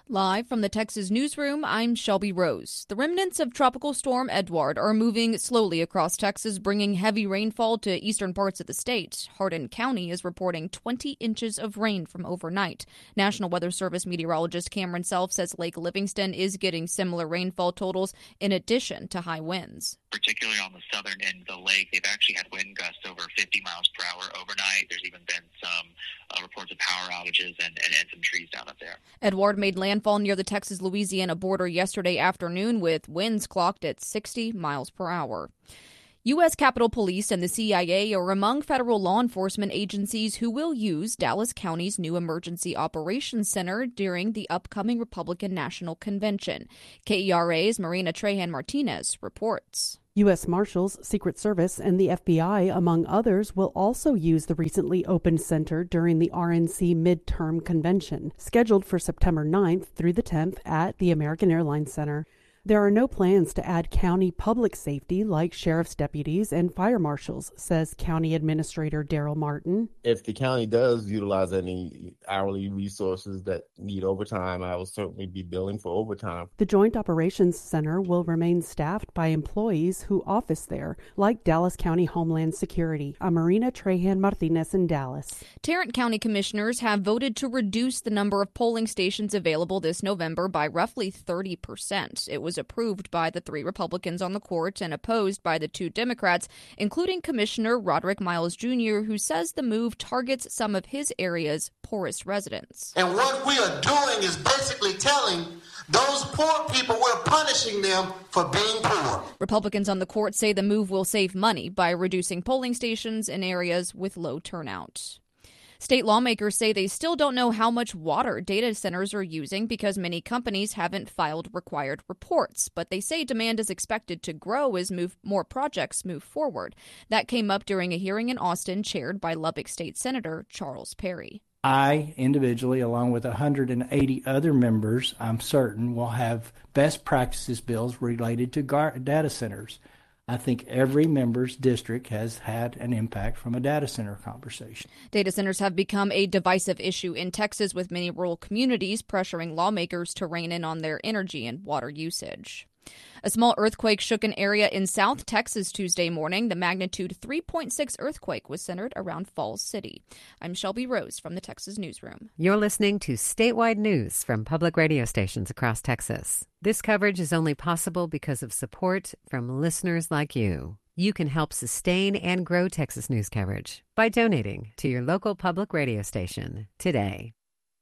Live from the Texas newsroom, I'm Shelby Rose. The remnants of Tropical Storm Edward are moving slowly across Texas, bringing heavy rainfall to eastern parts of the state. Hardin County is reporting 20 inches of rain from overnight. National Weather Service meteorologist Cameron Self says Lake Livingston is getting similar rainfall totals in addition to high winds. Particularly on the southern end of the lake, they've actually had wind gusts over 50 miles per hour overnight. There's even been some reports of power outages and some trees down up there. Edward made landfall near the Texas-Louisiana border yesterday afternoon with winds clocked at 60 miles per hour. U.S. Capitol Police and the CIA are among federal law enforcement agencies who will use Dallas County's new Emergency Operations Center during the upcoming Republican National Convention. KERA's Marina Trahan-Martinez reports. U.S. Marshals, Secret Service, and the FBI, among others, will also use the recently opened center during the RNC midterm convention, scheduled for September 9th through the 10th at the American Airlines Center. There are no plans to add county public safety like sheriff's deputies and fire marshals, says County Administrator Daryl Martin. If the county does utilize any hourly resources that need overtime, I will certainly be billing for overtime. The Joint Operations Center will remain staffed by employees who office there, like Dallas County Homeland Security. I'm Marina Trahan-Martinez in Dallas. Tarrant County commissioners have voted to reduce the number of polling stations available this November by roughly 30%. It was approved by the 3 Republicans on the court and opposed by the 2 Democrats, including Commissioner Roderick Miles Jr., who says the move targets some of his area's poorest residents. And what we are doing is basically telling those poor people we're punishing them for being poor. Republicans on the court say the move will save money by reducing polling stations in areas with low turnout. State lawmakers say they still don't know how much water data centers are using because many companies haven't filed required reports, but they say demand is expected to grow as more projects move forward. That came up during a hearing in Austin chaired by Lubbock State Senator Charles Perry. I, individually, along with 180 other members, I'm certain, will have best practices bills related to data centers. I think every member's district has had an impact from a data center conversation. Data centers have become a divisive issue in Texas, with many rural communities pressuring lawmakers to rein in on their energy and water usage. A small earthquake shook an area in South Texas Tuesday morning. The magnitude 3.6 earthquake was centered around Falls City. I'm Shelby Rose from the Texas Newsroom. You're listening to statewide news from public radio stations across Texas. This coverage is only possible because of support from listeners like you. You can help sustain and grow Texas news coverage by donating to your local public radio station today.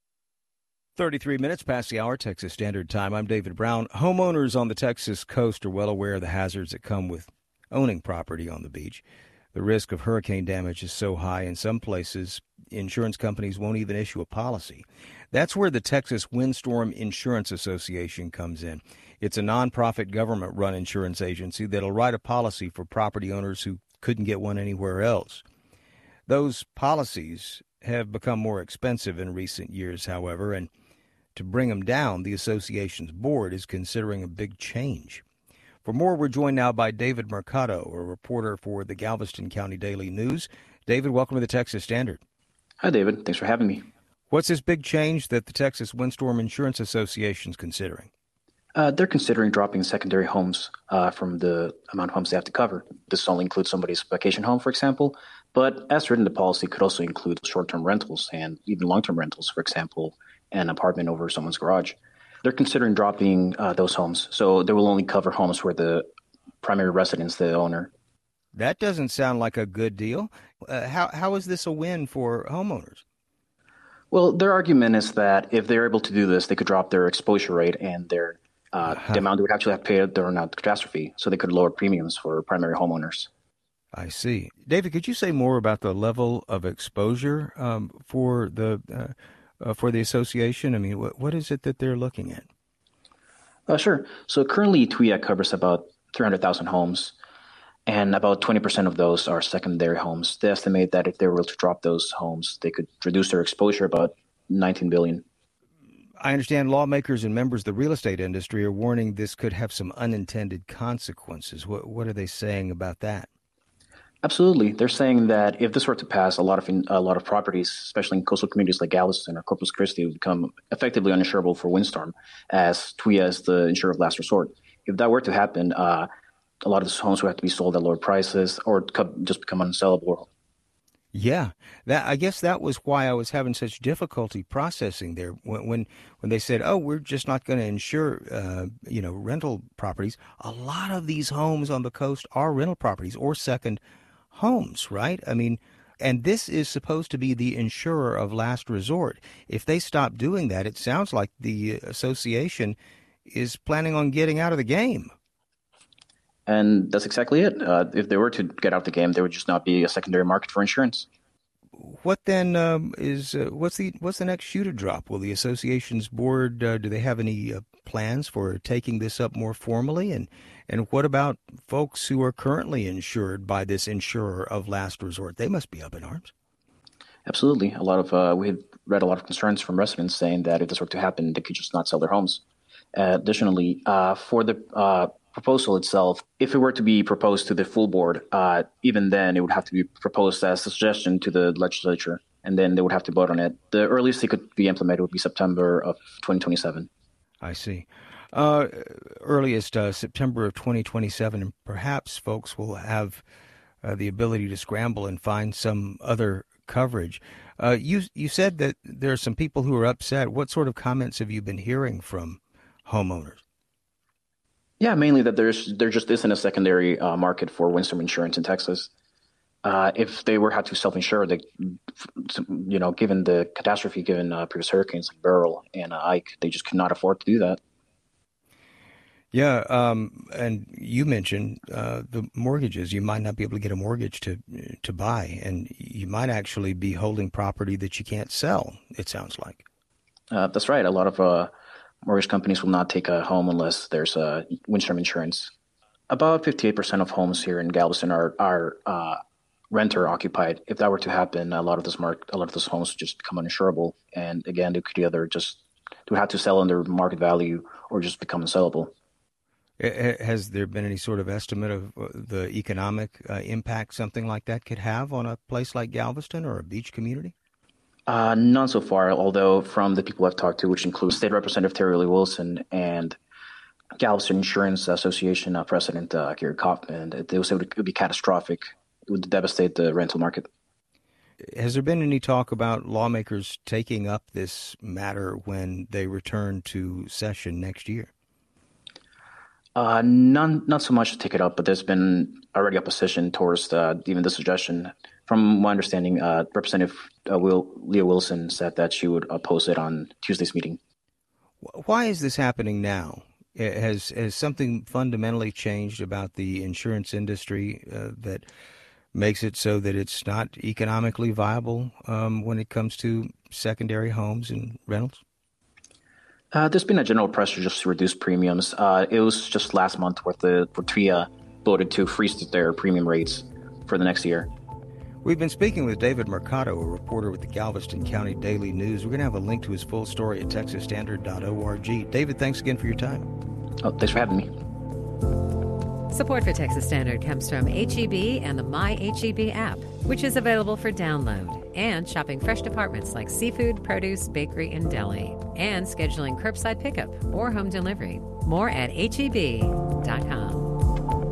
33 minutes past the hour, Texas Standard Time. I'm David Brown. Homeowners on the Texas coast are well aware of the hazards that come with owning property on the beach. The risk of hurricane damage is so high in some places, insurance companies won't even issue a policy. That's where the Texas Windstorm Insurance Association comes in. It's a nonprofit government-run insurance agency that'll write a policy for property owners who couldn't get one anywhere else. Those policies have become more expensive in recent years, however, and to bring them down, the association's board is considering a big change. For more, we're joined now by David Mercado, a reporter for the Galveston County Daily News. David, welcome to the Texas Standard. Hi, David. Thanks for having me. What's this big change that the Texas Windstorm Insurance Association is considering? They're considering dropping secondary homes from the amount of homes they have to cover. This only includes somebody's vacation home, for example, but as written, the policy could also include short-term rentals and even long-term rentals, for example, an apartment over someone's garage. They're considering dropping those homes, so they will only cover homes where the primary residence, the owner. That doesn't sound like a good deal. How is this a win for homeowners? Well, their argument is that if they're able to do this, they could drop their exposure rate and their the amount they would actually have to pay during a catastrophe, so they could lower premiums for primary homeowners. I see. David, could you say more about the level of exposure for the association? I mean, what is it that they're looking at? Sure. So currently, TWIA covers about 300,000 homes, and about 20% of those are secondary homes. They estimate that if they were to drop those homes, they could reduce their exposure about $19 billion. I understand lawmakers and members of the real estate industry are warning this could have some unintended consequences. What are they saying about that? Absolutely. They're saying that if this were to pass, a lot of properties, especially in coastal communities like Galveston or Corpus Christi, would become effectively uninsurable for windstorm, as TWIA is the insurer of last resort. If that were to happen, a lot of these homes would have to be sold at lower prices or just become unsellable. Yeah, I guess that was why I was having such difficulty processing there when they said, "Oh, we're just not going to insure, rental properties." A lot of these homes on the coast are rental properties or second homes, right? I mean, and this is supposed to be the insurer of last resort. If they stop doing that, it sounds like the association is planning on getting out of the game. And that's exactly it. If they were to get out of the game, there would just not be a secondary market for insurance. What then what's the next shoe to drop? Will the association's board do they have any plans for taking this up more formally? And what about folks who are currently insured by this insurer of last resort? They must be up in arms. Absolutely. We had read a lot of concerns from residents saying that if this were to happen, they could just not sell their homes. Additionally, for the proposal itself, if it were to be proposed to the full board, even then it would have to be proposed as a suggestion to the legislature, and then they would have to vote on it. The earliest it could be implemented would be September of 2027. I see. Earliest September of 2027, and perhaps folks will have the ability to scramble and find some other coverage. You said that there are some people who are upset. What sort of comments have you been hearing from homeowners? Yeah, mainly that there just isn't a secondary market for windstorm insurance in Texas. If they had to self-insure, given the catastrophe, given previous hurricanes like Beryl and Ike, they just could not afford to do that. Yeah, and you mentioned the mortgages. You might not be able to get a mortgage to buy, and you might actually be holding property that you can't sell, it sounds like. That's right. A lot of mortgage companies will not take a home unless there's windstorm insurance. About 58% of homes here in Galveston are renter occupied. If that were to happen, a lot of those homes would just become uninsurable, and again, they could either just have to sell under market value or just become unsellable. Has there been any sort of estimate of the economic impact something like that could have on a place like Galveston or a beach community? None so far, although from the people I've talked to, which includes State Representative Terry Lee Wilson and Galveston Insurance Association President Gary Kaufman, they say it would be catastrophic. It would devastate the rental market. Has there been any talk about lawmakers taking up this matter when they return to session next year? Not so much to take it up, but there's been already opposition towards even the suggestion. From my understanding, Representative Leah Wilson said that she would oppose it on Tuesday's meeting. Why is this happening now? Has something fundamentally changed about the insurance industry that makes it so that it's not economically viable when it comes to secondary homes and rentals? There's been a general pressure just to reduce premiums. It was just last month where TWIA voted to freeze their premium rates for the next year. We've been speaking with David Mercado, a reporter with the Galveston County Daily News. We're going to have a link to his full story at texasstandard.org. David, thanks again for your time. Oh, thanks for having me. Support for Texas Standard comes from H-E-B and the My H-E-B app, which is available for download, and shopping fresh departments like seafood, produce, bakery, and deli, and scheduling curbside pickup or home delivery. More at HEB.com.